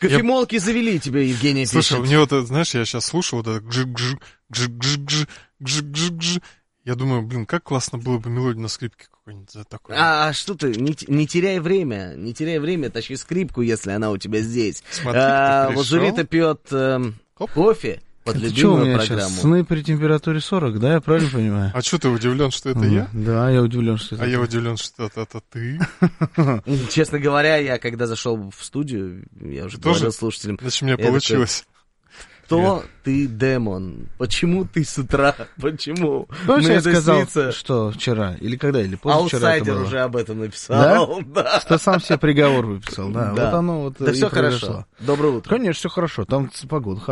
Кофемолки завели тебя, Евгений пишет. Слушай, мне вот, знаешь, я сейчас слушал вот это гж-гж-гж-гж-гж-гж-гж. Я думаю, блин, как классно было бы мелодию на скрипке какой-нибудь такой. А что ты, не теряй время, тащи скрипку, если она у тебя здесь. Смотри, вот Зурита пьет кофе под любимую программу. Сны при температуре 40, да, я правильно понимаю? А что, ты удивлен, что это я? Да, я удивлен, что это я удивлен, что это ты. Честно говоря, я когда зашел в студию, я уже говорил слушателям. Значит, у меня получилось. Кто ты, демон? Почему ты с утра? Почему? Я сказал, что вчера, или когда, или позавчера это было. Аутсайдер уже об этом написал. Да? Что сам себе приговор выписал, да. Вот оно вот. Да все хорошо. Доброе утро. Конечно, все хорошо. Там погода